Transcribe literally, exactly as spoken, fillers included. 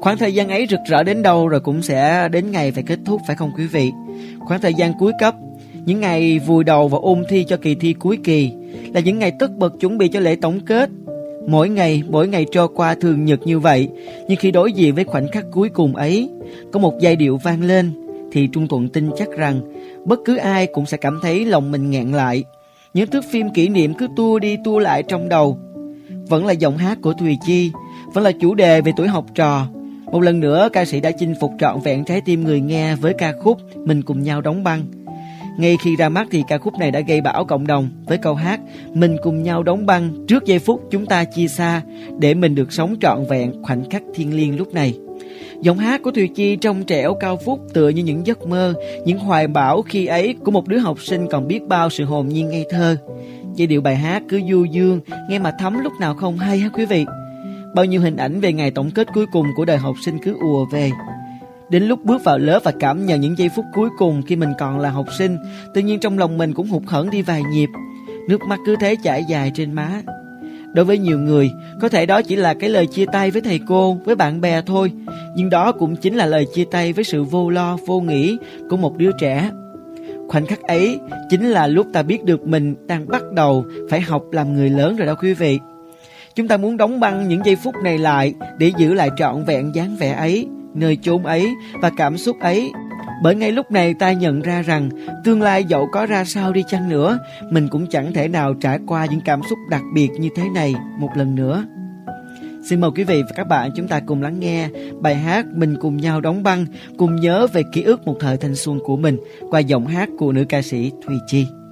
Khoảng thời gian ấy rực rỡ đến đâu rồi cũng sẽ đến ngày phải kết thúc, phải không quý vị? Khoảng thời gian cuối cấp, những ngày vùi đầu vào ôn thi cho kỳ thi cuối kỳ, là những ngày tất bật chuẩn bị cho lễ tổng kết. Mỗi ngày, mỗi ngày trôi qua thường nhật như vậy, nhưng khi đối diện với khoảnh khắc cuối cùng ấy, có một giai điệu vang lên, thì Trung Thuận tin chắc rằng bất cứ ai cũng sẽ cảm thấy lòng mình nghẹn lại. Những thước phim kỷ niệm cứ tua đi tua lại trong đầu. Vẫn là giọng hát của Thùy Chi, vẫn là chủ đề về tuổi học trò. Một lần nữa, ca sĩ đã chinh phục trọn vẹn trái tim người nghe với ca khúc Mình Cùng Nhau Đóng Băng. Ngay khi ra mắt thì ca khúc này đã gây bão cộng đồng với câu hát Mình Cùng Nhau Đóng Băng trước giây phút chúng ta chia xa, để mình được sống trọn vẹn khoảnh khắc thiêng liêng lúc này. Giọng hát của Thùy Chi trong trẻo cao vút tựa như những giấc mơ, những hoài bão khi ấy của một đứa học sinh còn biết bao sự hồn nhiên ngây thơ. Giai điệu bài hát cứ du dương, nghe mà thấm lúc nào không hay hả quý vị? Bao nhiêu hình ảnh về ngày tổng kết cuối cùng của đời học sinh cứ ùa về. Đến lúc bước vào lớp và cảm nhận những giây phút cuối cùng khi mình còn là học sinh, tự nhiên trong lòng mình cũng hụt hẫng đi vài nhịp. Nước mắt cứ thế chảy dài trên má. Đối với nhiều người, có thể đó chỉ là cái lời chia tay với thầy cô, với bạn bè thôi, nhưng đó cũng chính là lời chia tay với sự vô lo, vô nghĩ của một đứa trẻ. Khoảnh khắc ấy chính là lúc ta biết được mình đang bắt đầu phải học làm người lớn rồi đó quý vị. Chúng ta muốn đóng băng những giây phút này lại để giữ lại trọn vẹn dáng vẻ ấy, nơi chốn ấy và cảm xúc ấy. Bởi ngay lúc này ta nhận ra rằng tương lai dẫu có ra sao đi chăng nữa, mình cũng chẳng thể nào trải qua những cảm xúc đặc biệt như thế này một lần nữa. Xin mời quý vị và các bạn chúng ta cùng lắng nghe bài hát Mình Cùng Nhau Đóng Băng, cùng nhớ về ký ức một thời thanh xuân của mình qua giọng hát của nữ ca sĩ Thùy Chi.